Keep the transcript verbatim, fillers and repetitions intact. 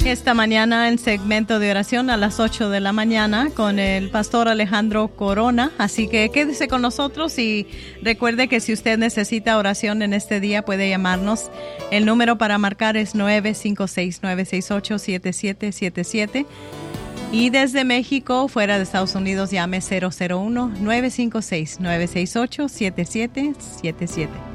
Esta mañana en segmento de oración a las ocho de la mañana con el pastor Alejandro Corona. Así que quédese con nosotros y recuerde que si usted necesita oración en este día puede llamarnos. El número para marcar es nueve cinco seis, nueve seis ocho, siete siete siete siete. Y desde México, fuera de Estados Unidos, llame cero cero uno, nueve cinco seis, nueve seis ocho, siete siete siete siete.